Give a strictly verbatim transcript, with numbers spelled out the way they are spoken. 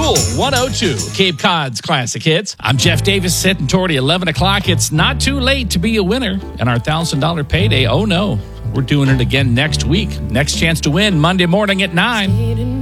Cool one oh two, Cape Cod's Classic Hits. I'm Jeff Davis, sitting toward eleven o'clock. It's not too late to be a winner in our one thousand dollars payday. Oh, no. We're doing it again next week. Next chance to win Monday morning at nine.